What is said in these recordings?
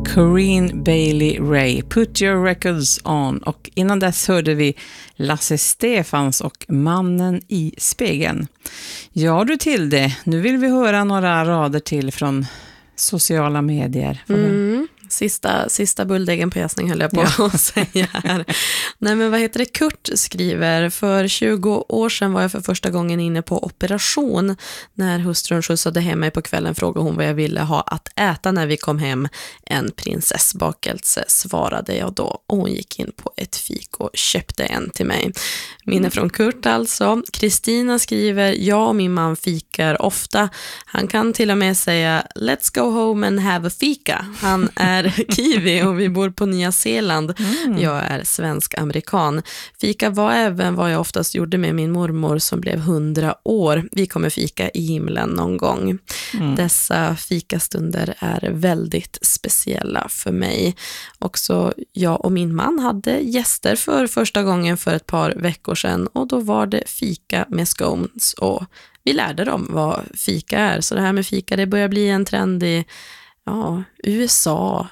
Corinne Bailey Rae, Put Your Records On. Och innan dess hörde vi Lasse Stefans och Mannen i spegeln. Ja du Tilde, nu vill vi höra några rader till från sociala medier. Sista bulldegen på jäsning höll jag på att säga här. Nej men vad heter det? Kurt skriver, för 20 år sedan var jag för första gången inne på operation. När hustrun skjutsade hem mig på kvällen frågade hon vad jag ville ha att äta när vi kom hem. En prinsessbakelse svarade jag då. Och hon gick in på ett fik och köpte en till mig. Minne från Kurt alltså. Kristina skriver, jag och min man fikar ofta. Han kan till och med säga let's go home and have a fika. Han är kiwi och vi bor på Nya Zeeland. Jag är svensk-amerikan. Fika var även vad jag oftast gjorde med min mormor som blev 100 år. Vi kommer fika i himlen någon gång. Dessa fikastunder är väldigt speciella för mig. Också jag och min man hade gäster för första gången för ett par veckor sedan och då var det fika med scones och vi lärde dem vad fika är. Så det här med fika, det börjar bli en trend i USA,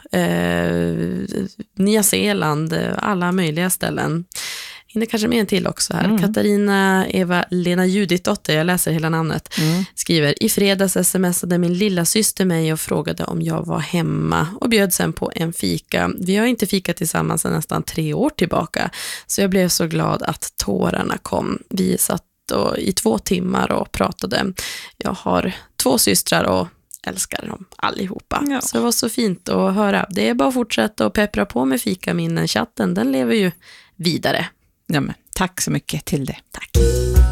Nya Zeeland, alla möjliga ställen. Hinner kanske med en till också här. Katarina Eva Lena Juditdotter, jag läser hela namnet, skriver, i fredags smsade min lilla syster mig och frågade om jag var hemma och bjöd sen på en fika. Vi har inte fikat tillsammans sedan nästan 3 år tillbaka, så jag blev så glad att tårarna kom. Vi satt i 2 timmar och pratade. Jag har 2 systrar och älskar dem allihopa. Ja. Så det var så fint att höra. Det är bara att fortsätta och peppra på med fika minnen. Chatten, den lever ju vidare. Ja, men tack så mycket till det. Tack.